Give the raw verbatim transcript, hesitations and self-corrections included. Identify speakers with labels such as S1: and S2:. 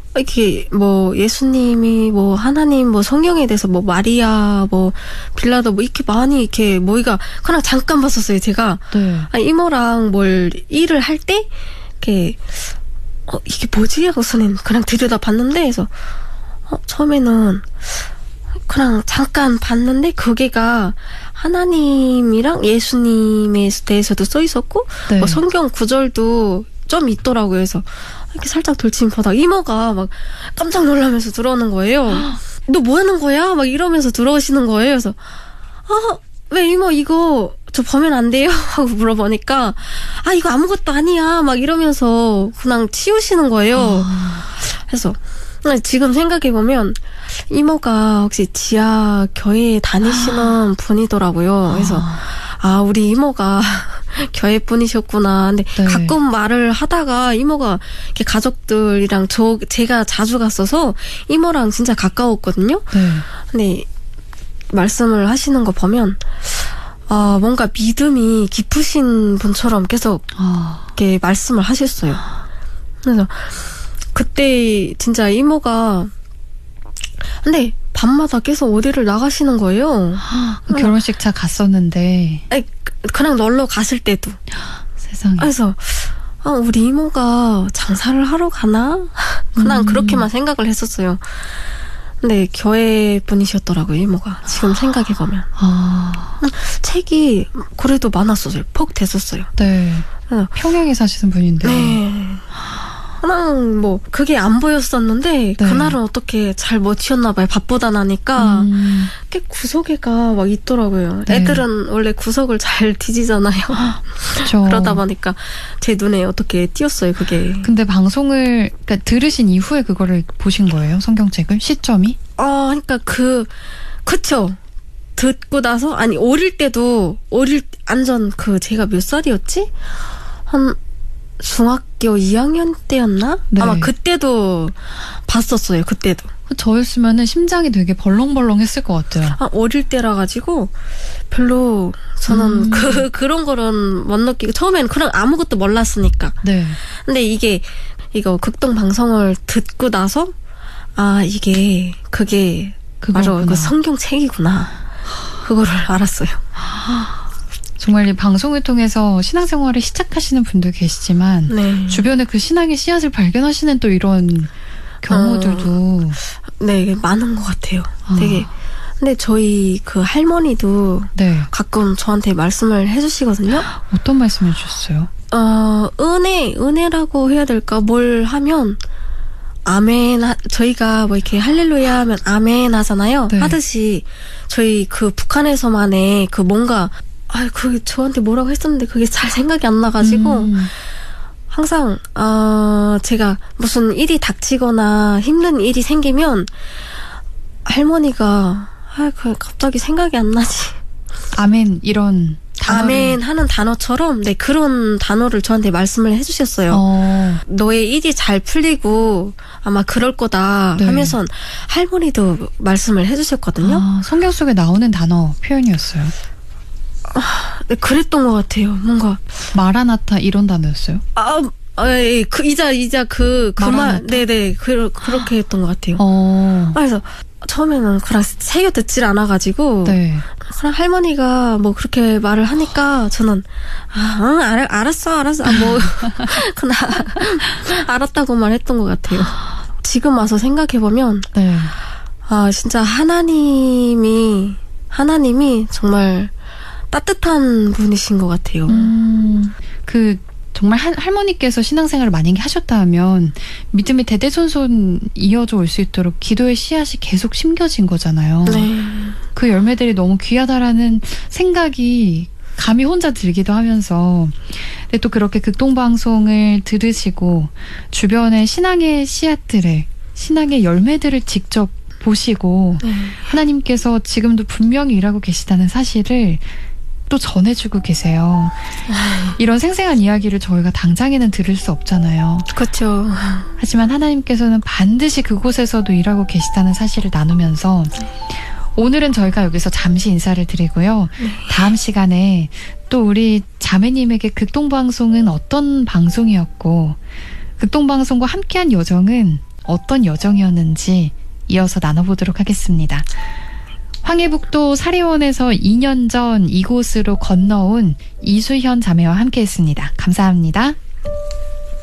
S1: 이렇게 뭐 예수님이 뭐 하나님 뭐 성경에 대해서 뭐 마리아 뭐 빌라도 뭐 이렇게 많이 이렇게 모이가 그냥 잠깐 봤었어요 제가.
S2: 네.
S1: 아니, 이모랑 뭘 일을 할 때 이렇게 어 이게 뭐지 하고서는 그냥 들여다 봤는데 그래서 어 처음에는 그냥 잠깐 봤는데 그게가 하나님이랑 예수님에 대해서도 써 있었고
S2: 네.
S1: 뭐 성경 구절도 좀 있더라고요. 그래서 이렇게 살짝 돌침 보다가 이모가 막 깜짝 놀라면서 들어오는 거예요. 너 뭐 하는 거야? 막 이러면서 들어오시는 거예요. 그래서 아, 왜 이모 이거 저 보면 안 돼요? 하고 물어보니까 아, 이거 아무것도 아니야. 막 이러면서 그냥 치우시는 거예요. 그래서 지금 생각해보면 이모가 혹시 지하 교회에 다니시는 분이더라고요. 그래서 아, 우리 이모가 교회 분이셨구나. 근데
S2: 네.
S1: 가끔 말을 하다가 이모가 이렇게 가족들이랑 저 제가 자주 갔어서 이모랑 진짜 가까웠거든요.
S2: 네.
S1: 근데 말씀을 하시는 거 보면 아, 뭔가 믿음이 깊으신 분처럼 계속
S2: 아.
S1: 이렇게 말씀을 하셨어요. 그래서 그때 진짜 이모가 근데 밤마다 계속 어디를 나가시는 거예요.
S2: 그 결혼식 차 갔었는데.
S1: 아니, 그냥 놀러 갔을 때도.
S2: 세상에.
S1: 그래서 아, 우리 이모가 장사를 하러 가나? 그냥
S2: 음.
S1: 그렇게만 생각을 했었어요. 근데 교회 분이셨더라고요, 이모가. 지금 생각해보면.
S2: 아.
S1: 책이 그래도 많았었어요. 폭 됐었어요.
S2: 네.
S1: 그래서
S2: 평양에 사시는 분인데.
S1: 네. 그냥 뭐 그게 안 보였었는데
S2: 네.
S1: 그날은 어떻게 잘 못 치웠나 봐요. 바쁘다 나니까
S2: 음.
S1: 꽤 구석에가 막 있더라고요.
S2: 네.
S1: 애들은 원래 구석을 잘 뒤지잖아요.
S2: 그렇죠.
S1: 그러다 보니까 제 눈에 어떻게 띄었어요, 그게.
S2: 근데 방송을 그러니까 들으신 이후에 그거를 보신 거예요? 성경책을? 시점이?
S1: 아, 그러니까 그 그쵸. 듣고 나서 아니 어릴 때도 어릴 완전 그 제가 몇 살이었지? 한 중학교 이 학년 때였나?
S2: 네.
S1: 아마 그때도 봤었어요. 그때도.
S2: 저였으면은 심장이 되게 벌렁벌렁 했을 것 같아요.
S1: 아, 어릴 때라 가지고 별로 저는
S2: 음.
S1: 그 그런 거는 못 느끼고 처음에는 그냥 아무것도 몰랐으니까.
S2: 네.
S1: 근데 이게 이거 극동 방송을 듣고 나서 아, 이게 그게
S2: 그거구나.
S1: 바로 그 성경책이구나. 그거를 알았어요.
S2: 정말 이 방송을 통해서 신앙생활을 시작하시는 분도 계시지만
S1: 네.
S2: 주변에 그 신앙의 씨앗을 발견하시는 또 이런 경우들도
S1: 어, 네, 많은 것 같아요.
S2: 어.
S1: 되게. 근데 저희 그 할머니도
S2: 네.
S1: 가끔 저한테 말씀을 해주시거든요.
S2: 어떤 말씀해 주셨어요?
S1: 어, 은혜, 은혜라고 해야 될까? 뭘 하면 아멘, 하, 저희가 뭐 이렇게 할렐루야 하면 아멘 하잖아요.
S2: 네.
S1: 하듯이 저희 그 북한에서만의 그 뭔가 아, 그 저한테 뭐라고 했었는데 그게 잘 생각이 안 나가지고
S2: 음.
S1: 항상 어, 제가 무슨 일이 닥치거나 힘든 일이 생기면 할머니가 아, 그 갑자기 생각이 안 나지.
S2: 아멘 이런 단어를.
S1: 아멘 하는 단어처럼 네 그런 단어를 저한테 말씀을 해주셨어요.
S2: 어.
S1: 너의 일이 잘 풀리고 아마 그럴 거다
S2: 네.
S1: 하면서 할머니도 말씀을 해주셨거든요.
S2: 아, 성경 속에 나오는 단어 표현이었어요.
S1: 네, 그랬던 것 같아요. 뭔가
S2: 마라나타 이런 단어였어요?
S1: 아, 아 예, 그 이자 이자 그 그말
S2: 마라나타?
S1: 네네 그 그렇게 했던 것 같아요.
S2: 어.
S1: 그래서 처음에는 그냥 새겨 듣질 않아가지고
S2: 네.
S1: 그냥 할머니가 뭐 그렇게 말을 하니까 저는 아, 응, 알, 알았어 알았어 아, 뭐 그냥 알았다고 말했던 것 같아요. 지금 와서 생각해보면
S2: 네.
S1: 아 진짜 하나님이 하나님이 정말 따뜻한 분이신 것 같아요.
S2: 음, 그 정말 할, 할머니께서 신앙생활을 만약에 하셨다 하면 믿음이 대대손손 이어져 올 수 있도록 기도의 씨앗이 계속 심겨진 거잖아요.
S1: 네.
S2: 그 열매들이 너무 귀하다라는 생각이 감히 혼자 들기도 하면서 근데 또 그렇게 극동방송을 들으시고 주변의 신앙의 씨앗들을 신앙의 열매들을 직접 보시고
S1: 네.
S2: 하나님께서 지금도 분명히 일하고 계시다는 사실을 또 전해주고 계세요. 이런 생생한 이야기를 저희가 당장에는 들을 수 없잖아요.
S1: 그렇죠.
S2: 하지만 하나님께서는 반드시 그곳에서도 일하고 계시다는 사실을 나누면서 오늘은 저희가 여기서 잠시 인사를 드리고요. 다음 시간에 또 우리 자매님에게 극동방송은 어떤 방송이었고 극동방송과 함께한 여정은 어떤 여정이었는지 이어서 나눠보도록 하겠습니다. 황해북도 사리원에서 이 년 전 이곳으로 건너온 이수현 자매와 함께했습니다. 감사합니다.